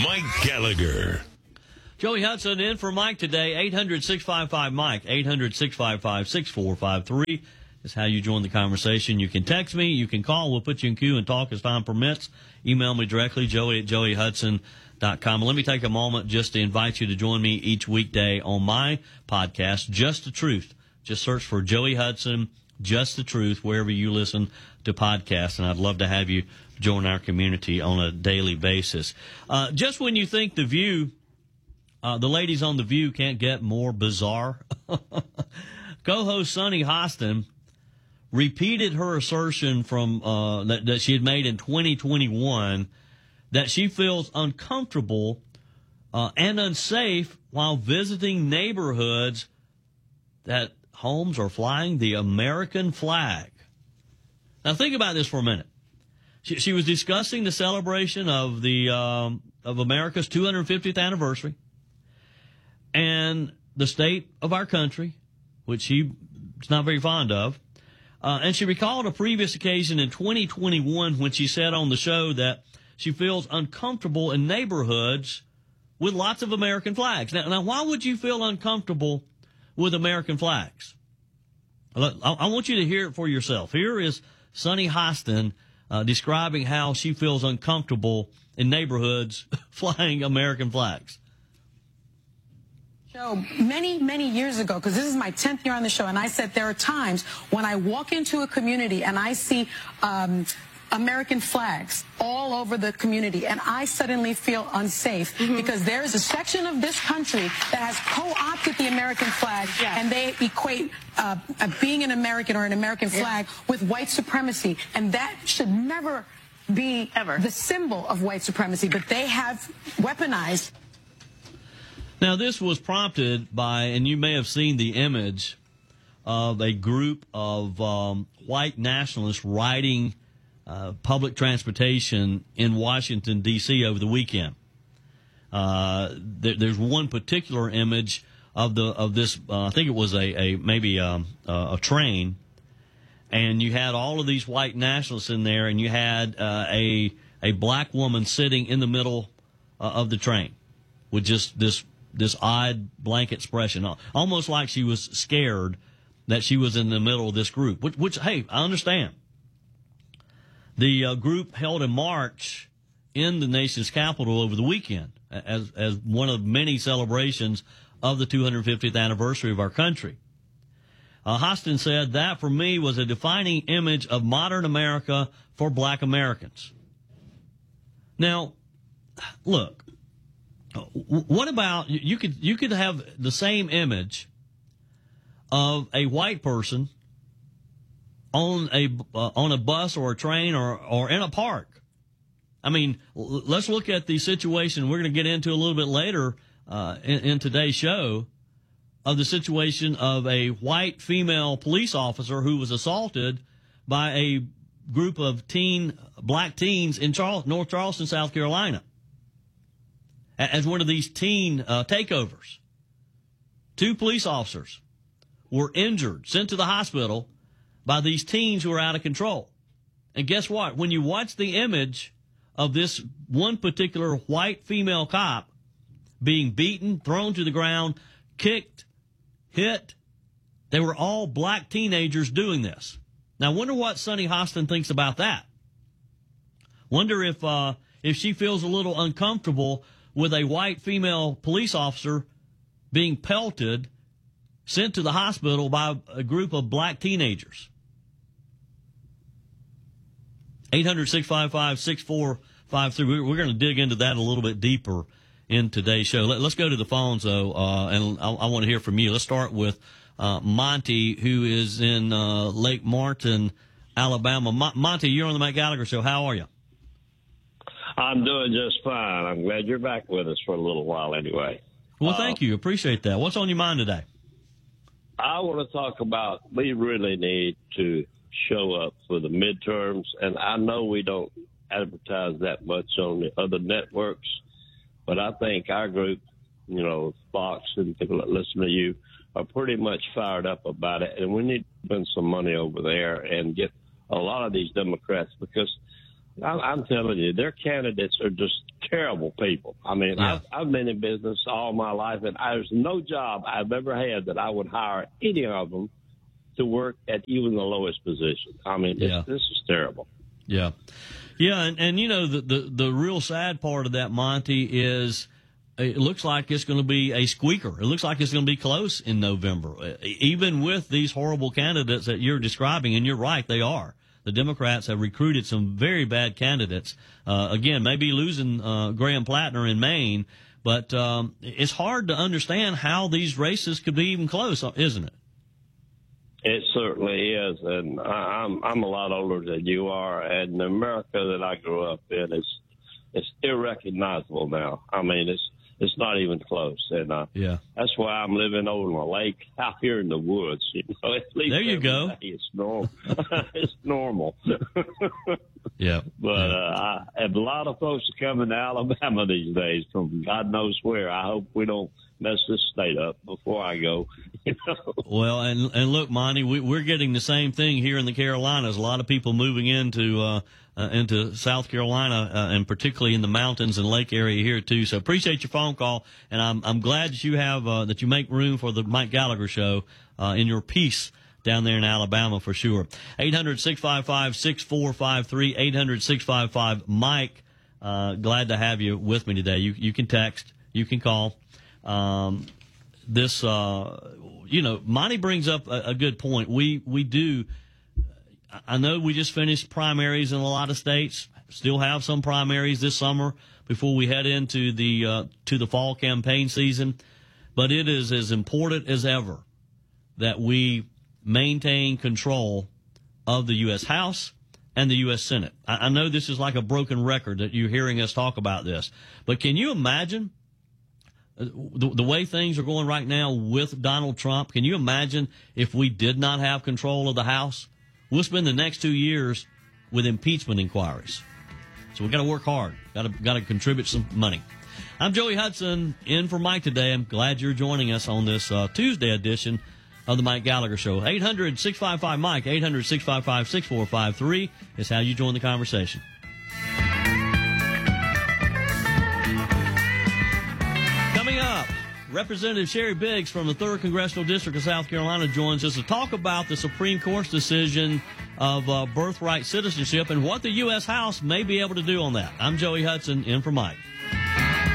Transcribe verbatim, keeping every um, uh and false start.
Mike Gallagher. Joey Hudson in for Mike today. eight hundred, six five five, Mike. eight hundred, six five five, six four five three is how you join the conversation. You can text me. You can call. We'll put you in queue and talk as time permits. Email me directly, joey at joey hudson dot com. Let me take a moment just to invite you to join me each weekday on my podcast, Just the Truth. Just search for Joey Hudson, Just the Truth, wherever you listen to podcasts, and I'd love to have you join our community on a daily basis. Uh, just when you think The View, uh, the ladies on The View can't get more bizarre, co-host Sunny Hostin repeated her assertion from uh, that, that she had made in twenty twenty-one that she feels uncomfortable uh, and unsafe while visiting neighborhoods that homes are flying the American flag. Now think about this for a minute. She, she was discussing the celebration of the um, of America's two hundred fiftieth anniversary and the state of our country, which she is not very fond of. Uh, and she recalled a previous occasion in twenty twenty-one when she said on the show that she feels uncomfortable in neighborhoods with lots of American flags. Now, now why would you feel uncomfortable with American flags? I, I want you to hear it for yourself. Here is Sunny Hostin uh, describing how she feels uncomfortable in neighborhoods flying American flags. Show many, many years ago, because this is my tenth year on the show, and I said there are times when I walk into a community and I see um, American flags all over the community, and I suddenly feel unsafe mm-hmm. because there is a section of this country that has co-opted the American flag, yeah. and they equate uh, being an American or an American flag yeah. with white supremacy, and that should never be ever the symbol of white supremacy, but they have weaponized. Now, this was prompted by, and you may have seen the image of a group of um, white nationalists riding uh, public transportation in Washington, D C over the weekend. Uh, there, there's one particular image of the of this, uh, I think it was a, a maybe um, a, a train, and you had all of these white nationalists in there, and you had uh, a, a black woman sitting in the middle uh, of the train with just this this odd blank expression, almost like she was scared that she was in the middle of this group, which, which hey, I understand. The uh, group held a march in the nation's capital over the weekend as, as one of many celebrations of the two hundred fiftieth anniversary of our country. Uh, Hostin said that, for me, was a defining image of modern America for black Americans. Now, look, what about, you could you could have the same image of a white person on a uh, on a bus or a train or or in a park. I mean, l- let's look at the situation we're going to get into a little bit later uh, in, in today's show, of the situation of a white female police officer who was assaulted by a group of teen black teens in Charles, North Charleston, South Carolina, as one of these teen uh, takeovers. Two police officers were injured, sent to the hospital by these teens who are out of control. And guess what? When you watch the image of this one particular white female cop being beaten, thrown to the ground, kicked, hit, they were all black teenagers doing this. Now, I wonder what Sunny Hostin thinks about that. Wonder if uh, if she feels a little uncomfortable with a white female police officer being pelted, sent to the hospital by a group of black teenagers. eight hundred, six five five, six four five three. We're going to dig into that a little bit deeper in today's show. Let, let's go to the phones, though, uh, and I, I want to hear from you. Let's start with uh, Monty, who is in uh, Lake Martin, Alabama. Mo- Monty, you're on the Mike Gallagher Show. How are you? I'm doing just fine. I'm glad you're back with us for a little while anyway. Well, thank uh, you. Appreciate that. What's on your mind today? I want to talk about, we really need to show up for the midterms, and I know we don't advertise that much on the other networks, but I think our group, you know, Fox and people that listen to you, are pretty much fired up about it, and we need to spend some money over there and get a lot of these Democrats, because I'm telling you, their candidates are just terrible people. I mean, Yeah. I've, I've been in business all my life, and there's no job I've ever had that I would hire any of them to work at even the lowest position. I mean, this, Yeah. this is terrible. Yeah. Yeah, and, and you know, the, the, the real sad part of that, Monty, is it looks like it's going to be a squeaker. It looks like it's going to be close in November, even with these horrible candidates that you're describing, and you're right, they are. The Democrats have recruited some very bad candidates. Uh, again, maybe losing uh, Graham Plattner in Maine, but um, it's hard to understand how these races could be even close, isn't it? It certainly is, and I- I'm I'm a lot older than you are, and the America that I grew up in is it's irrecognizable now. I mean, it's it's not even close, and uh, Yeah. that's why I'm living on a lake out here in the woods. You know, at least There you every go. day It's normal. It's normal. Yeah. But yeah. uh, I have a lot of folks are coming to Alabama these days from God knows where. I hope we don't mess this state up before I go. You know? Well, and and look, Monty, we, we're getting the same thing here in the Carolinas. A lot of people moving into uh, uh, into South Carolina, uh, and particularly in the mountains and lake area here too. So appreciate your phone call, and I'm I'm glad that you have uh, that you make room for the Mike Gallagher show uh, in your peace down there in Alabama for sure. eight hundred, six five five, six four five three, eight hundred, six five five, Mike. Uh, glad to have you with me today. You you can text, you can call. Um, this, uh, you know, Monty brings up a, a good point. We, we do, I know we just finished primaries in a lot of states, still have some primaries this summer before we head into the, uh, to the fall campaign season. But it is as important as ever that we maintain control of the U S House and the U S Senate. I, I know this is like a broken record that you're hearing us talk about this, but can you imagine The, the way things are going right now with Donald Trump? Can you imagine if we did not have control of the House? We'll spend the next two years with impeachment inquiries. So we've got to work hard. Got to got to contribute some money. I'm Joey Hudson, in for Mike today. I'm glad you're joining us on this uh, Tuesday edition of the Mike Gallagher Show. eight hundred, six five five, Mike, eight hundred, six five five, six four five three is how you join the conversation. Up, Representative Sherry Biggs from the third Congressional District of South Carolina joins us to talk about the Supreme Court's decision of uh, birthright citizenship and what the U S House may be able to do on that. I'm Joey Hudson, in for Mike.